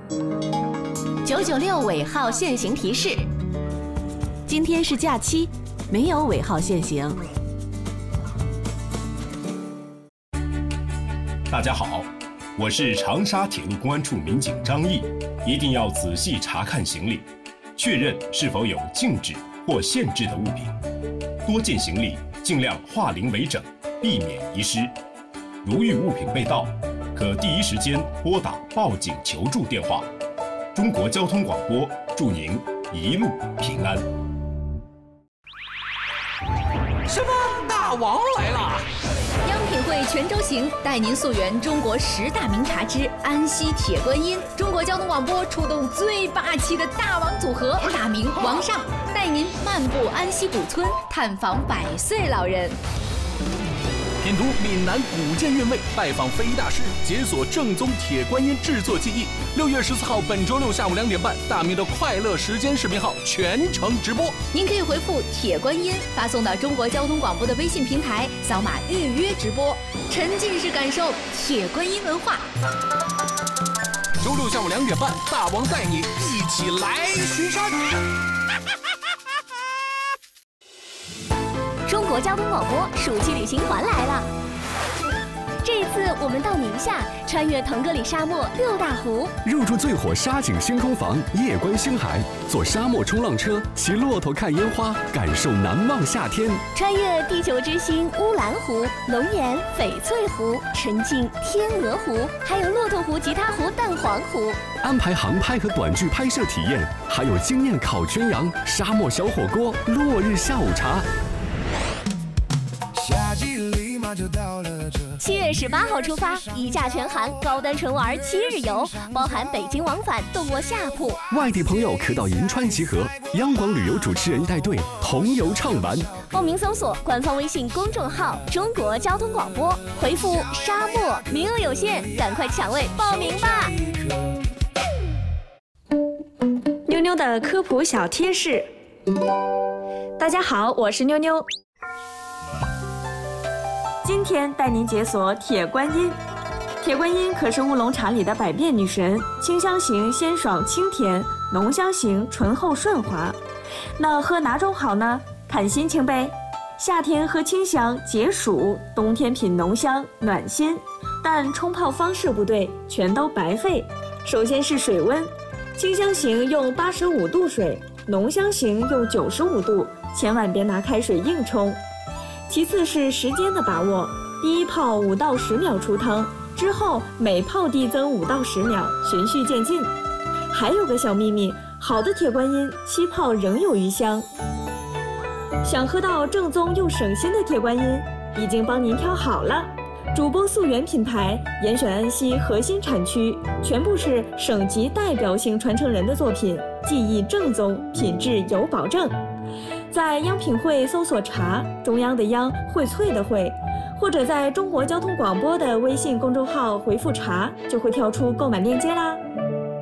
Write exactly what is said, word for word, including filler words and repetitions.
九九六尾号限行提示： 今天是假期，没有尾号限行。 大家好，我是长沙铁路公安处民警张毅，一定要仔细查看行李，确认是否有禁止或限制的物品。多件行李尽量化零为整，避免遗失。如遇物品被盗，可第一时间拨打报警求助电话。中国交通广播祝您一路平安。 什么？大王来了！ 央品汇全州行带您溯源中国十大名茶之安溪铁观音。中国交通广播出动最霸气的大王组合，大明王上带您漫步安溪古村，探访百岁老人。 品读闽南古建韵味，拜访非遗大师，解锁正宗铁观音制作技艺。六月十四号，本周六下午两点半，大明的快乐时间视频号全程直播。 您可以回复铁观音发送到中国交通广播的微信平台，扫码预约直播，沉浸式感受铁观音文化。 周六下午两点半，大王带你一起来巡山。 中国交通广播暑期旅行团来了！这一次我们到宁夏，穿越腾格里沙漠六大湖， 入住最火沙景星空房，夜观星海，坐沙漠冲浪车，骑骆驼看烟花，感受难忘夏天。 穿越地球之星乌兰湖、龙岩、翡翠湖，沉浸天鹅湖，还有骆驼湖、吉他湖、蛋黄湖。 安排航拍和短剧拍摄体验，还有惊艳烤全羊、沙漠小火锅、落日下午茶。 七月十八号出发，一价全含，高端纯玩七日游，包含北京往返动卧下铺。 外地朋友可到银川集合，央广旅游主持人带队同游畅玩。 报名搜索官方微信公众号中国交通广播，回复沙漠，名额有限，赶快抢位报名吧。 妞妞的科普小贴士。大家好，我是妞妞。今天带您解锁铁观音。铁观音可是乌龙茶里的百变女神，清香型鲜爽清甜，浓香型醇厚顺滑。那喝哪种好呢？看心情呗。夏天喝清香解暑，冬天品浓香暖心。但冲泡方式不对，全都白费。首先是水温，清香型用八十五度水，浓香型用九十五度，千万别拿开水硬冲。其次是时间的把握，第一泡五到十秒出汤，之后每泡递增五到十秒，循序渐进。还有个小秘密，好的铁观音七泡仍有余香。想喝到正宗又省心的铁观音，已经帮您挑好了。主播溯源品牌，严选安溪核心产区，全部是省级代表性传承人的作品，技艺正宗，品质有保证。在央品汇搜索茶，中央的央，荟萃的荟，或者在中国交通广播的微信公众号回复茶，就会跳出购买链接啦。